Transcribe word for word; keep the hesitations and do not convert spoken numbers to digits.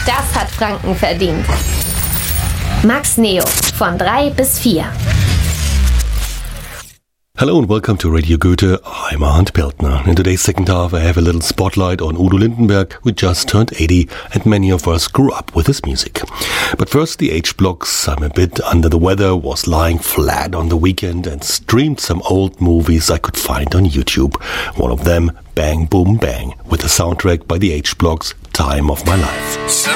Das hat Franken verdient. Max Neo von drei bis vier. Hello and welcome to Radio Goethe. I'm Arndt Peltner. In today's second half, I have a little spotlight on Udo Lindenberg, who just turned eighty, and many of us grew up with his music. But first, the H-Blocks. I'm a bit under the weather, was lying flat on the weekend, and streamed some old movies I could find on YouTube. One of them, Bang Boom Bang, with a soundtrack by the H-Blocks, Time of My Life.